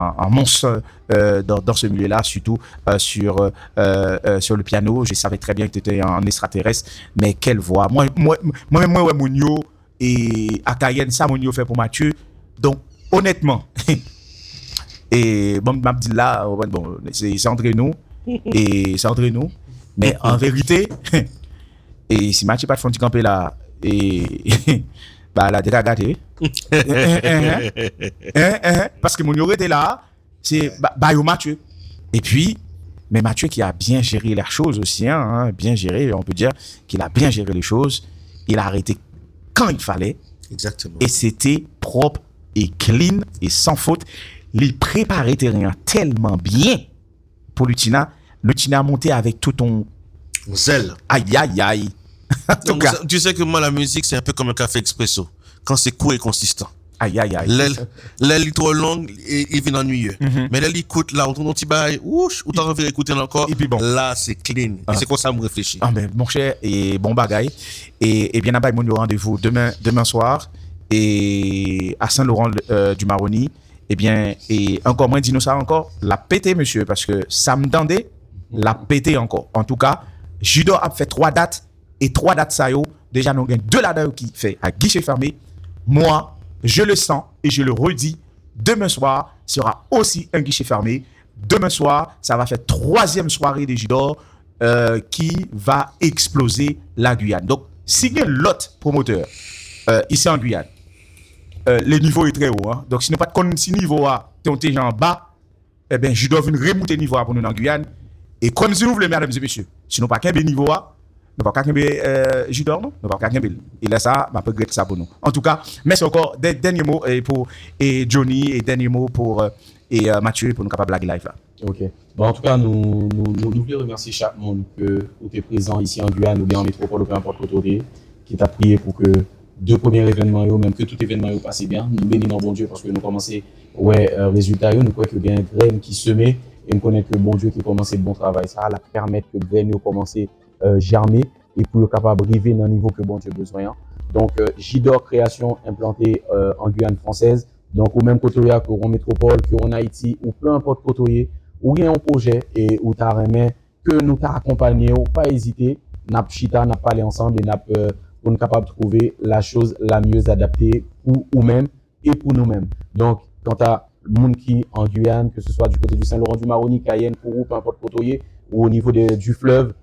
un monstre dans ce milieu-là, surtout sur le piano. Je savais très bien que tu étais un extraterrestre, mais quelle voix. Moi, Mounio et Akayen, ça, Mounio fait pour Mathieu. Donc, honnêtement, et bon, m'a dit là, bon, c'est entre nous, et c'est entre nous, mais en vérité, et si Mathieu pas de fond de camper là, et bah la déjà gâté. Parce que mon était là, c'est Mathieu. Et puis, mais Mathieu qui a bien géré les choses aussi, bien géré, on peut dire qu'il a bien géré les choses. Il a arrêté quand il fallait. Exactement. Et c'était propre et clean et sans faute. Il préparait terrain tellement bien pour le Tina. Le Tina a monté avec tout ton zèle. Aïe. Donc, tu sais que moi, la musique, c'est un peu comme un café expresso. Quand c'est court et consistant. Aïe. L'aile est trop longue et il vient ennuyeux. Mais l'aile écoute, là, on tourne un petit bail, ou t'as envie d'écouter encore. Et puis bon. Là, c'est clean. Et c'est comme ça que je réfléchis. Ben, mon cher, et bon bagaille. Et bien, là-bas, mon rendez-vous demain soir. Et à Saint-Laurent du Maroni. Eh bien, et encore moins, dis-nous ça encore, la pété, monsieur, parce que ça me tendait, la pété encore. En tout cas, Judo a fait 3 dates. Et 3 dates, ça y est, déjà, nous avons 2 là-dedans qui fait à guichet fermé. Moi, je le sens et je le redis. Demain soir sera aussi un guichet fermé. Demain soir, ça va faire 3e soirée des Judo qui va exploser la Guyane. Donc, si il y a l'autre promoteur ici en Guyane, le niveau est très haut. Donc, si nous pas de si niveau a t'es en bas, eh bien, Judo vient remonter le niveau pour nous en Guyane. Et comme si nous voulons, mesdames et messieurs, si nous pas qu'un niveau a, nous ne pouvons pas Judor, non? Nous ne pouvons pas il a ça, je peux regretter ça pour nous. En tout cas, merci encore. Dernier mot pour Johnny et dernier mot pour Mathieu pour nous capables de live là. Ok. Bon, en tout cas, nous voulons remercier chaque monde qui est présent ici en Guyane ou bien en métropole ou peu importe côté, qui t'a prié pour que 2 premiers événements, même que tout événement passe bien. Nous bénissons bon Dieu parce que nous commençons, résultat, nous croyons qu'il y a une graine qui semait et nous connaissons que bon Dieu qui commence le bon travail. Ça va permettre que graine commence germer et pour être capable d'arriver dans le niveau que bon Dieu a besoin. Donc, Jidor Création implantée en Guyane française. Donc, au même côté que en métropole, que en Haïti, ou peu importe côté, ou il y a un projet et où tu as remis que nous t'as accompagné, ou pas hésiter, n'a chita, n'a parlé ensemble et n'a pour nous capable de trouver la chose la mieux adaptée pour nous-mêmes et pour nous-mêmes. Donc, quant à monde qui en Guyane, que ce soit du côté du Saint-Laurent du Maroni, Cayenne, Kourou, peu importe côté, ou au niveau du fleuve,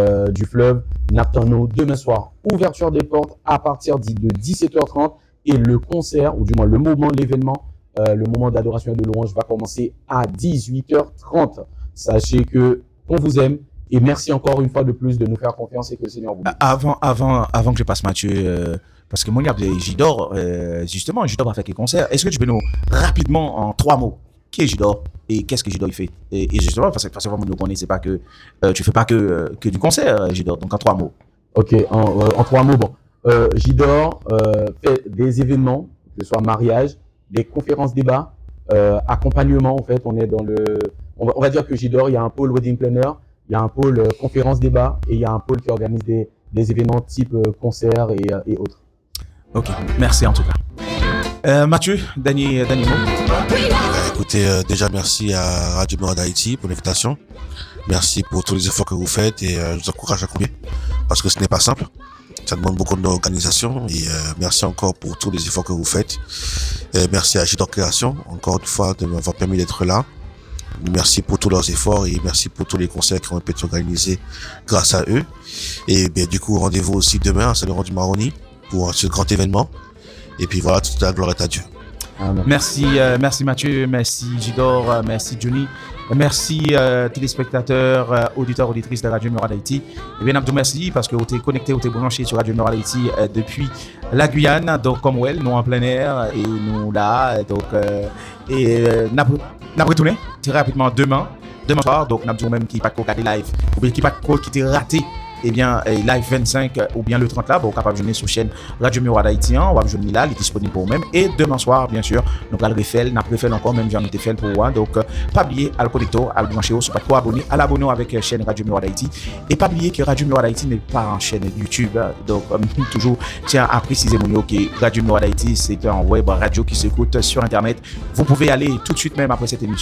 n'attendons demain soir. Ouverture des portes à partir de 17h30 et le concert, ou du moins le moment de l'événement, le moment d'adoration et de louange va commencer à 18h30. Sachez que on vous aime et merci encore une fois de plus de nous faire confiance et que le Seigneur vous bénisse. Avant que je passe Mathieu, parce que moi, il y a Jidor, justement, Jidor va faire des concerts. Est-ce que tu peux nous, rapidement, en 3 mots, qui est Jidor et qu'est-ce que Jidor il fait et justement, parce que vraiment, nous connaissons pas que tu fais pas que du concert, Jidor. Donc, en 3 mots. Ok, en 3 mots, bon. Jidor fait des événements, que ce soit mariage, des conférences débats, accompagnement, en fait, on est dans on va dire que Jidor, il y a un pôle wedding planner, il y a un pôle conférence débat et il y a un pôle qui organise des événements type concert et autres. Ok, merci en tout cas. Mathieu, dernier mot. Écoutez, déjà merci à Radio Nord d'Haïti pour l'invitation. Merci pour tous les efforts que vous faites et je vous encourage à courir parce que ce n'est pas simple. Ça demande beaucoup d'organisation et merci encore pour tous les efforts que vous faites. Et merci à Jidor Création, encore une fois, de m'avoir permis d'être là. Merci pour tous leurs efforts et merci pour tous les concerts qui ont pu être organisés grâce à eux. Et bien, du coup, rendez-vous aussi demain à Saint-Laurent du Maroni pour ce grand événement. Et puis voilà, toute la gloire est à Dieu. Merci Mathieu, merci Jidor, merci Johnny, merci téléspectateurs, auditeurs, auditrices de Radio Murad Haïti. Et bien, merci parce que vous êtes connectés, vous êtes branchés sur Radio Murad Haïti depuis la Guyane, donc comme well, nous en plein air et nous là, donc n'a retourné très rapidement demain soir, donc n'a même qui pas regarder live ou bien qui pas qui était raté eh bien, live 25 ou bien le 30 là, vous capable de venir sur chaîne Radio Miroir d'Haïti, on va venir là, il est disponible pour vous-même. Et demain soir, bien sûr, nous allons refaire, n'a pas fait encore, même j'en ai fait pour vous. Donc, pas oublier à le connecter, à le brancher, si pas trop abonné, à l'abonner avec chaîne Radio Miroir d'Haïti. Et pas oublier que Radio Miroir d'Haïti n'est pas en chaîne YouTube. Donc, toujours, tiens à préciser mon que Radio Miroir d'Haïti, c'est un web radio qui s'écoute sur Internet. Vous pouvez aller tout de suite même après cette émission